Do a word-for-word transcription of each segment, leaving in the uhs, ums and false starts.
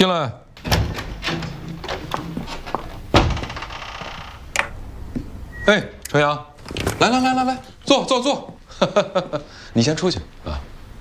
进来。哎，程阳，来来来来来，坐坐坐。你先出去啊。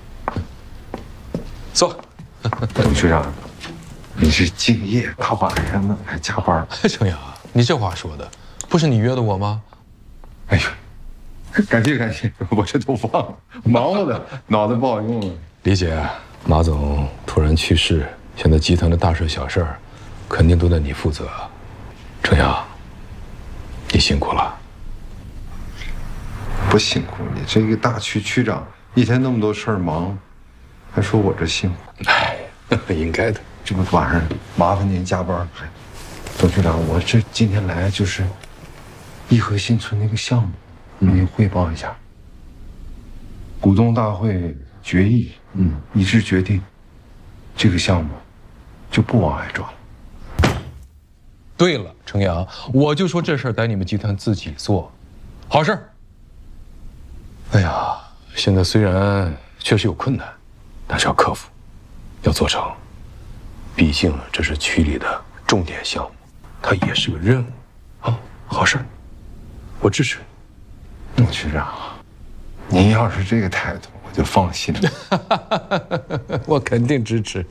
坐。 董事长，你是敬业，大晚上的还加班？ 程阳，你这话说的，不是你约的我吗？ 哎呦，感谢感谢，我这都忘了，忙活的脑子不好用了。 理解，马总突然去世，现在集团的大事小事儿，肯定都得你负责。程阳，你辛苦了。 不辛苦你，这个大区区长一天那么多事儿忙，还说我这辛苦。 哎，应该的。 这不晚上麻烦您加班。董事长，我这今天来就是颐和新村那个项目，跟您汇报一下。股东大会决议，嗯，一致决定，这个项目就不往外转了。 对了，程阳，我就说这事儿得你们集团自己做，好事儿。哎呀，现在虽然确实有困难，但是要克服，要做成。毕竟这是区里的重点项目，它也是个任务啊，好事儿，我支持。 董事长，您要是这个态度，我就放心了。 我肯定支持。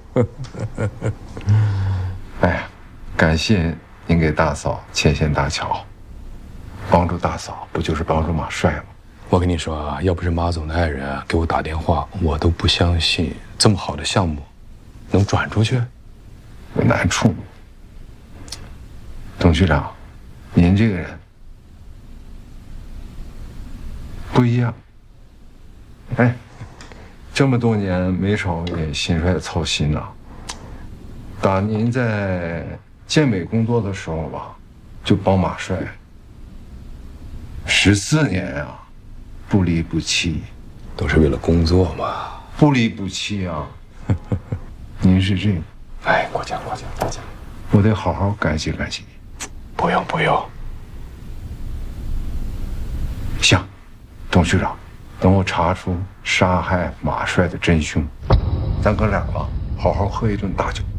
哎呀，感谢您给大嫂牵线搭桥，帮助大嫂不就是帮助马帅吗？ 我跟你说啊，要不是马总的爱人给我打电话，我都不相信这么好的项目能转出去。 有难处。董局长，您这个人不一样。哎，这么多年没少给新帅操心呐。打您在建美工作的时候吧，就帮马帅十四年啊，不离不弃， 都是为了工作嘛。 不离不弃啊。您是这个。 哎，过奖过奖过奖， 我得好好感谢感谢你。 不用不用。 行，董事长，等我查出杀害马帅的真凶，咱哥俩吧，好好喝一顿大酒。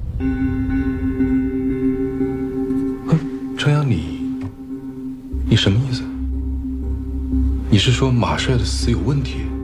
嗯，程阳，你你什么意思？你是说马帅的死有问题？